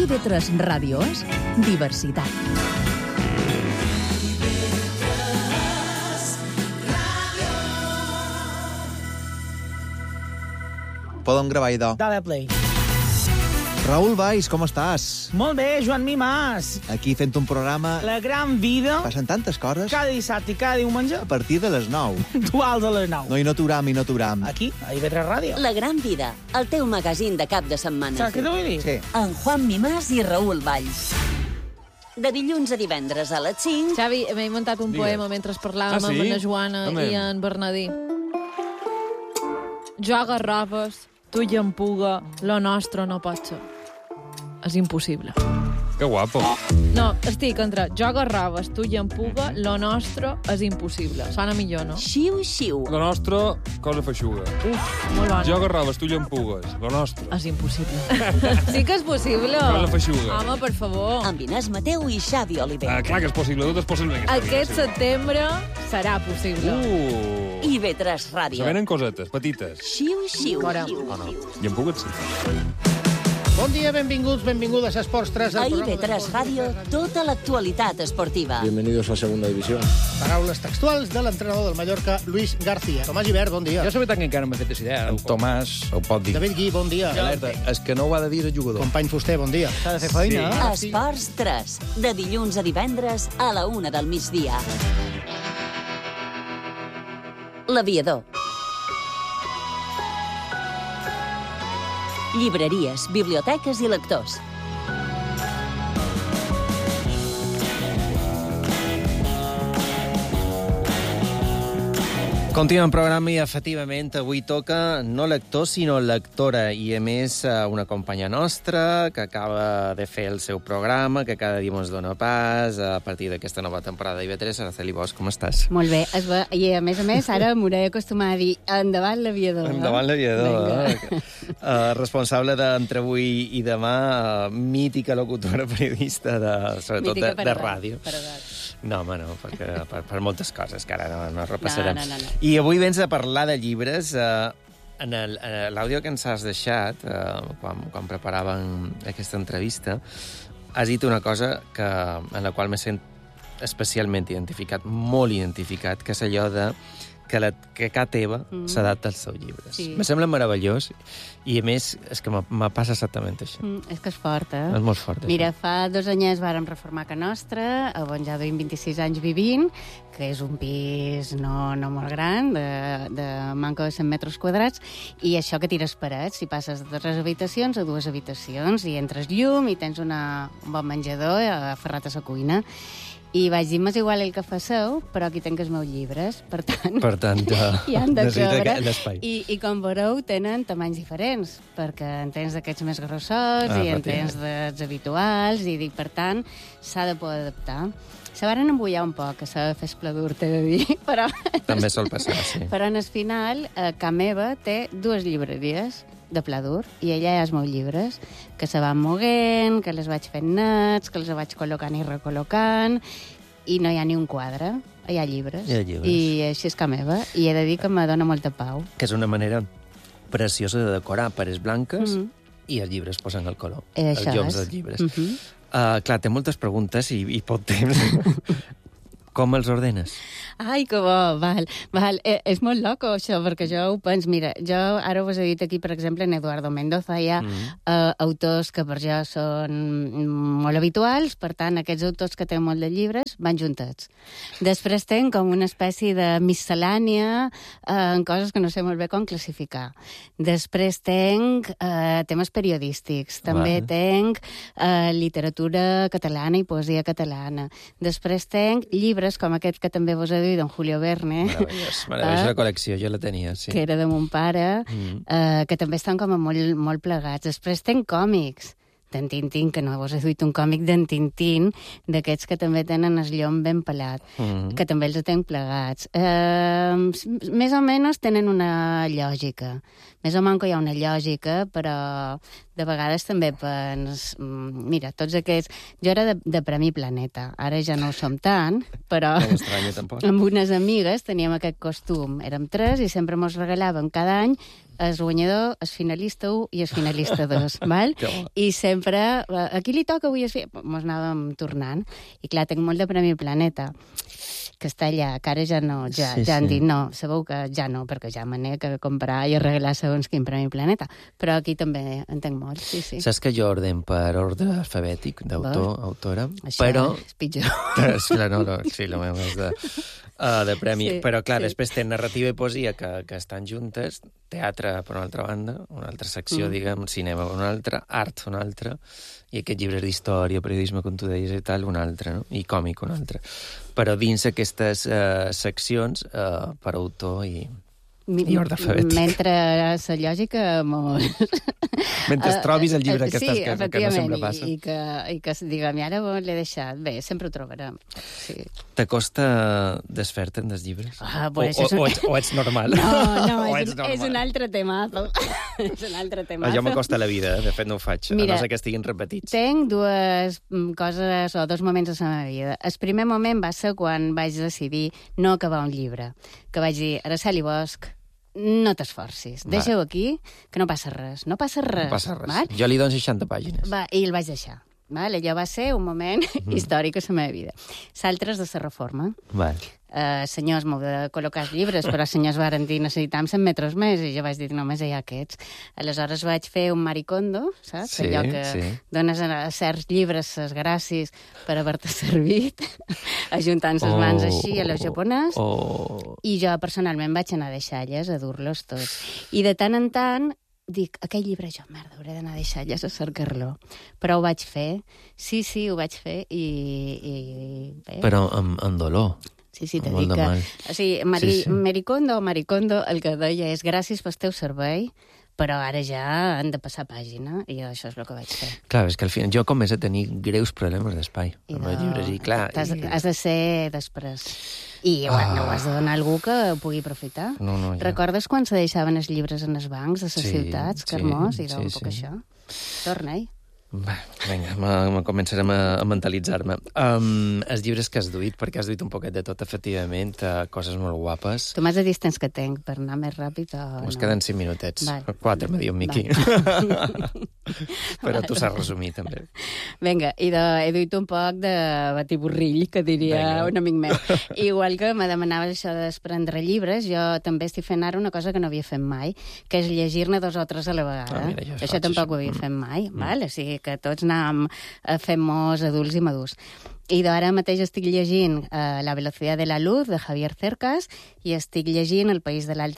IB3 Ràdio és diversitat. Podem gravar, idò. Dale play. Raül Valls, com estàs? Molt bé, Joan Mimàs. Aquí fent un programa... La gran vida. Passen tantes coses. Cada dissabte i cada diumenge. A partir de les 9. Puntuals a les 9. No, i no t'uram. Aquí, a IB3 Ràdio. La gran vida, el teu magazín de cap de setmana. Saps què t'ho vull dir? Sí. En Juan Mimàs i Raül Valls. De dilluns a divendres a les 5. Xavi, m'he inventat un poema mentre parlàvem amb la Joana i en Bernadí. Jo agarraves, tu i empuga, lo nostre no pot ser. És impossible. Que guapo. No, estic entre jo agarraves, tu i empuga, lo nostre és impossible. Sona millor, no? Xiu, xiu. Lo nostre, cosa feixuga. Uf, molt bona. Jo agarraves, tu llampugues. Lo nostre. És impossible. Sí que és possible. Cosa feixuga. Home, per favor. Amb Inés Mateu i Xavi Oliver. Clar que és possible, tot és possible. Aquest setembre serà possible. IB3 Ràdio. Se venen cosetes, petites. Xiu, xiu. Fora. O no? Llampugues, sí. Bon dia, benvinguts, benvingudes a Esports 3. A IB3 Ràdio, tota l'actualitat esportiva. Bienvenidos a Segunda División. Paraules textuals de l'entrenador del Mallorca, Luis García. Tomàs Gibert, bon dia. Jo la veritat que encara no m'he fet idea. El Tomàs ho pot dir. David Gui, bon dia. Alerta, és que no ho ha de dir el jugador. Company Fuster, bon dia. S'ha de fer feina. Sí. Esports 3, de dilluns a divendres a la 1 del migdia. L'aviador. Llibreries, biblioteques i lectors. Continuem programa i, efectivament, avui toca no lector, sinó lectora. I, a més, una companya nostra que acaba de fer el seu programa, que cada dia ens dona pas a partir d'aquesta nova temporada d'IB3. Araceli Bosch, com estàs? Molt bé. I, a més, ara m'hauré d'acostumar a dir endavant l'aviador. Endavant l'aviador. Responsable d'entre avui i demà, mítica locutora periodista, sobretot de ràdio. No, home, no, perquè per moltes coses que ara no repassarem. No. I avui vens a parlar de llibres. En l'àudio que ens has deixat, quan preparàvem aquesta entrevista, has dit una cosa en la qual me sent especialment identificat, molt identificat, que és allò de que cada teva s'adapta als seus llibres. Sí. Me sembla meravellós i, a més, és que me passa exactament això. És que és fort, És molt fort. Mira, fa 2 anyets vàrem reformar Can Nostra, on ja duim 26 anys vivint, que és un pis no molt gran, de manca de 100 metres quadrats, i això que tires parets, si passes de 3 habitacions a 2 habitacions, i entres llum i tens un bon menjador aferrat a la cuina. I vaig dir, m'és igual el que faceu, però aquí tenc els meus llibres, per tant hi han de cabre. I com veureu, tenen tamanys diferents, perquè en tens d'aquests més grossots i en tens dels habituals, i dic, per tant, s'ha de poder adaptar. Se varen embullar un poc, que s'ha de fer espladur, t'he de dir, però... També sol passar, sí. Però en el final, Ca meva té 2 llibreries de pla dur, i ella hi ha els meus llibres, que se van moguent, que les vaig fent nets, que els vaig col·locant i recol·locant, i no hi ha ni un quadre, hi ha llibres. I així és Ca meva, i he de dir que me dona molta pau. Que és una manera preciosa de decorar parets blanques i els llibres posen el color. Els lloms dels llibres. Clar, té moltes preguntes i poc temps. Com els ordenes? Ai, que bo, val. És molt loco, això, perquè jo ho penso. Mira, jo ara us he dit aquí, per exemple, en Eduardo Mendoza, hi ha autors que per jo són molt habituals, per tant, aquests autors que tenen molt de llibres van juntats. Després tenc com una espècie de miscel·lània en coses que no sé molt bé com classificar. Després tenc temes periodístics. També tenc literatura catalana i poesia catalana. Després tenc llibres com aquest que també vos he dit, d'en Julio Verne. Meravellosa col·lecció, jo la tenia, sí. Que era de mon pare, que també estan com molt plegats. Després tenc còmics d'en Tintín, que no vos he duit un còmic d'en Tintín, d'aquests que també tenen el llom ben pelat, que també els tenc plegats. Més o menys tenen una lògica. Més o menys hi ha una lògica, però de vegades també pens... Mira, tots aquests... Jo era de Premi Planeta, ara ja no ho som tant, però amb unes amigues teníem aquest costum. Érem 3 i sempre mos regalàvem cada any el guanyador, el finalista 1 i el finalista 2, val? I sempre, a qui li toca avui? Mos anàvem tornant. I clar, tinc molt de Premi Planeta, que està allà, que ara ja no, ja han dit, no, sabeu que ja no, perquè ja me n'he que comprar i arreglar segons quin Premi Planeta. Però aquí també en tinc molt, sí. Saps que jo ordeno per ordre alfabètic d'autor, autora, això però... és pitjor. Clar, no, sí, el meu és de premi. Sí, però, clar, sí. després té narrativa i poesia que estan juntes, teatre per una altra banda, una altra secció, diguem, cinema per una altra, art una altra, i aquests llibres d'història, periodisme, com tu deies, i tal, una altra, no? I còmic una altra. Però dins aquestes seccions, per autor i ordre alfabètic. Mentre la lògica Mentre trobis el llibre que sí, estàs, que no sempre passa. I que diguem, ara l'he deixat. Bé, sempre ho trobarem. Sí. T'acosta desfer-te'n dels llibres? O ets normal? No, és un altre tema. És un altre tema. Jo m'acosta la vida, de fet no ho faig, Mira, a no ser que estiguin repetits. Tenc dues coses o dos moments de la meva vida. El primer moment va ser quan vaig decidir no acabar un llibre, que vaig dir, Araceli Bosch, no t'esforcis, deixa-ho aquí, que no passa res. No passa res. Val? Jo li dono 60 pàgines. I el vaig deixar. Val? Allò va ser un moment històric a la meva vida. L'altre és de la reforma. Val. Senyors, m'heu de col·locar els llibres, però els senyors varen dir necessitam 100 metres més, i jo vaig dir només hi ha aquests. Aleshores vaig fer un maricondo, saps? Sí, allò que dones a certs llibres les gràcies per haver-te servit, ajuntant les mans així a lo japonès, i jo personalment vaig anar a deixalles a dur-los tots. I de tant en tant dic, aquell llibre jo, merda, hauré d'anar a deixalles a cercar-lo. Però ho vaig fer, sí, ho vaig fer, i bé. Però amb dolor. Sí, t'he dit que... O sigui, Maricondo, el que deia és gràcies pel teu servei, però ara ja han de passar pàgina, i això és el que vaig fer. Clar, és que al final jo començo a tenir greus problemes d'espai amb els llibres, i clar... Has de ser després. I no ho has de donar a algú que ho pugui aprofitar. No, Recordes quan se deixaven els llibres en els bancs de les ciutats? Que hermós, i un poc això. Torna-hi. Vinga, començarem a mentalitzar-me. Els llibres que has duit, perquè has duit un poquet de tot, efectivament, coses molt guapes. Tu m'has de dir els temps que tenc, per anar més ràpid o no? Us queden 5 minutets. 4, m'ha dit un Miqui. Però tu saps resumir, també. Vinga, i he duit un poc de batiburrill, que diria un amic meu. Igual que me demanaves això de desprendre llibres, jo també estic fent ara una cosa que no havia fet mai, que és llegir-ne 2 o 3 a la vegada. Això tampoc ho havia fet mai, val? O sigui que tots anàvem fent-nos adults i madurs. I d'ara mateix estic llegint La velocidad de la luz, de Javier Cercas, i estic llegint El país de l'altre